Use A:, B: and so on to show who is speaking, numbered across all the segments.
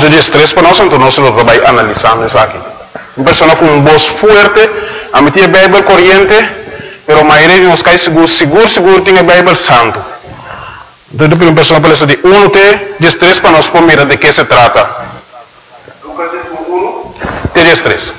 A: muito de estresse para nós, então nós vamos analisando isso aqui. Uma pessoa com voz forte, a meter a Bíblia corrente, mas a maioria de nós cai seguro tem a Bíblia santo. Então, depois uma pessoa pode dizer, de estresse para nós, por mira de que se trata.
B: Lucas 1,
A: de estresse.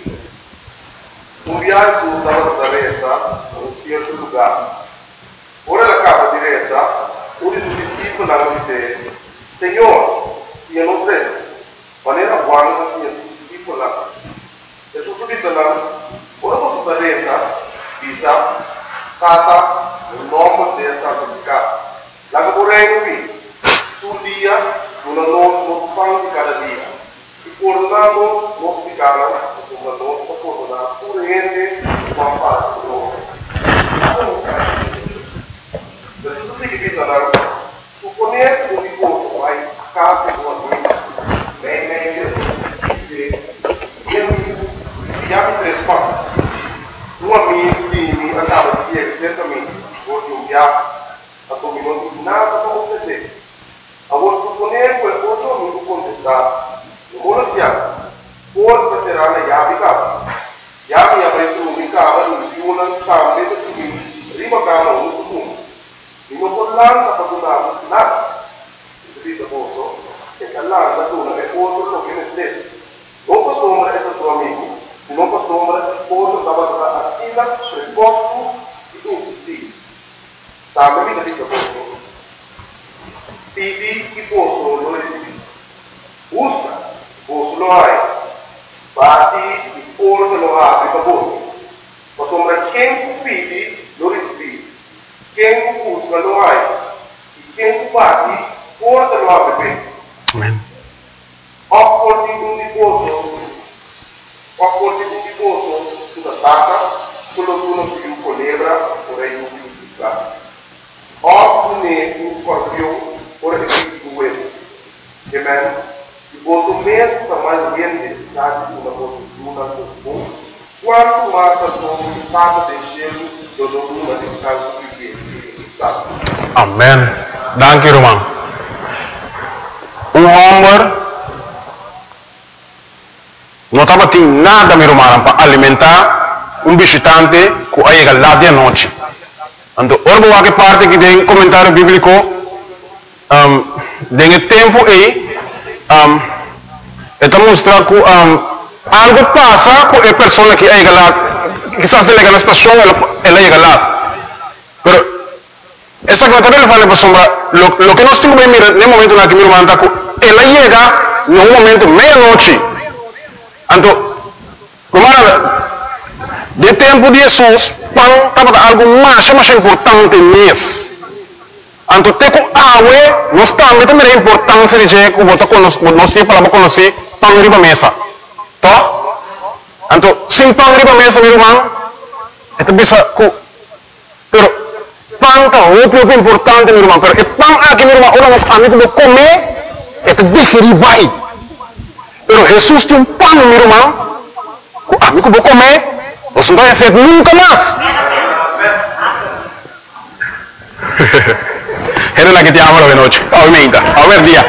B: Um viaggio dalla retta, un certo lugar. Ora la capa di retta, uno dei discepoli disse, Signore, io non credo, ma era buono che sia discepolo là. E su disse là, ora posso fare retta, visa, tata, un uomo del santificato. La che vorrei qui, sul dia, non fanno di cada dia. E coronando, non si cala, come non si corona, pure niente, ma fa per tutti che bisogna supponere un riposo, vai a casa di una guida, meglio, chiami tre spazi, un amico andava di ieri, certamente, oggi un viaggio, a come non di nada come se a vuol supponere quel cosa non può contestare, non vuole piano, forse sarà la chiave casa, chiave avrete un cava, di una scambio di prima cava un punto. E non parlando a parlare nada, si dice posto, che parlando a una è posto lo che ne stesso. Non posso essere tuo amico, non posso posto stava a silla sul posto di insistire. Sta a me dice posto. Pidi chi posso lo ricevi. Usa, posso lo hai. Bati il posto lo apri per voi. Ma sembra che pidi lo ricevi. Quem busca lo hai, e quem bate, porta lo apre bem.
A: Amém.
B: Accordi un riposo, sulla tata, solo uno più colebra, vorrei un più piccato. Oppure un scorpione, vorrei più due. Amen. Il voto mesmo sta mais bem dedicado una postura comum, quanto mais a sua estado de gelo, do domínio de casa que
A: Amen. Dank je, Roman. Um homem não estava tendo nada, meu irmão, para alimentar um visitante que chega lá de noite. Então, ora, que parte que tem comentário bíblico, tem tempo aí, está mostrando que algo passa com a pessoa que chega lá, quizás ele chega na estação, ela chega lá. Pero esa comentário ele fala, sombra, lo que nós temos que mirar no momento na que meu irmão está, ela chega no momento meia-noite. Então, como de tempo de Jesus, pão estava algo mais importante mesmo. Então, tem que água, nós também a importância de que nós temos para conhecer pão riba mesa. Tá? Então, sem pão riba mesa, meu irmão, é que bisa que, pero pão é muito importante, meu irmão. Pero o pão aqui, meu irmão, a mim que comer, é que digerir vai. Pero Jesus tem um pão, meu irmão, a mim que vou comer, você não vai ser nunca mais. Era la que te amo de noche, obviamente, a ver día.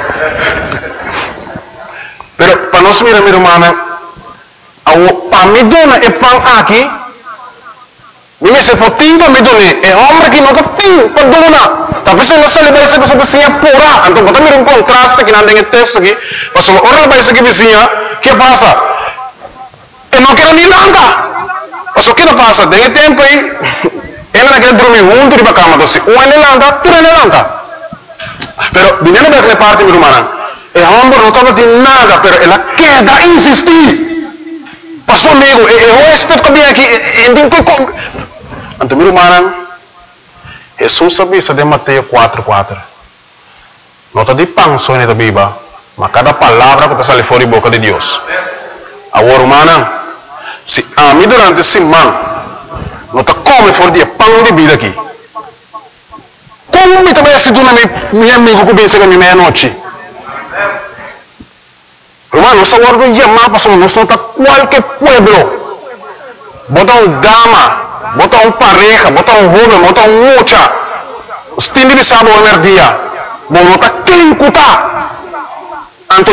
A: Pero para nós, meu irmão, para mim dona é pão aqui. Mimi se potinho me done, é homem que nunca tem para donar. Tapi se você levar isso para vizinha pura, então bota um contraste que não tem texto aqui. Mas se ora levar isso aqui vizinha, que passa? Eu não quero nem nada. Mas o que não passa? Tem tempo aí, ela não quer dormir junto de cama, então se um ele landa, tu ele landa. Pero dinheiro daquela parte, meu irmão, é homem não estava de nada, pero ela quer insistir. Passou amigo, eu respeito comigo aqui, então, meu irmão, Jesus sabia de Mateus 4:4. Não está de pão só na Bíblia, mas cada palavra que está saindo fora da boca de Deus. Agora, irmão, se a mim durante a semana não está comendo fora de pão de vida aqui, como me também se dona meu amigo que pensa que é meia-noite? Irmão, nós agora vamos chamar para nós não está qualquer pueblo. Bota dama. Bota pareja, bota jovem, bota mucha. Os tem de sábado ao dia. Bom, não está quem cutar.